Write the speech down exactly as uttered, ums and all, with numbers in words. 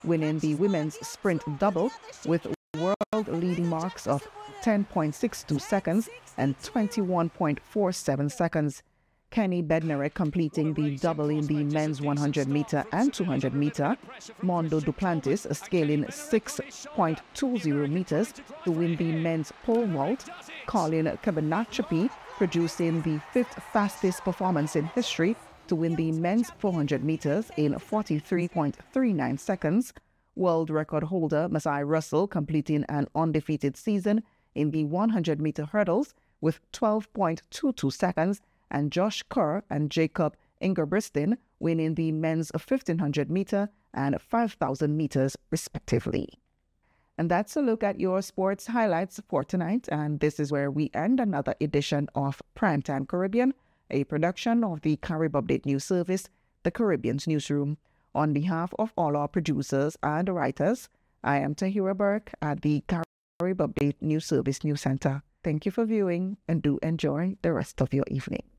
winning the women's sprint double with world-leading marks of ten point six two seconds and twenty-one point four seven seconds. Kenny Bednarek completing the double in the men's one hundred meter and two hundred meter. Mondo Duplantis scaling six point two zero meters to win the men's pole vault. Colin Cabanachapy producing the fifth fastest performance in history to win the men's four hundred meters in forty-three point three nine seconds. World record holder Masai Russell completing an undefeated season in the one hundred meter hurdles with twelve point two two seconds, and Josh Kerr and Jacob Ingebrigtsen winning the men's fifteen hundred meter and five thousand meters respectively. And that's a look at your sports highlights for tonight, and this is where we end another edition of Primetime Caribbean, a production of the Carib Update News Service, the Caribbean's newsroom. On behalf of all our producers and writers, I am Tahira Burke at the Carib Update News Service News Center. Thank you for viewing, and do enjoy the rest of your evening.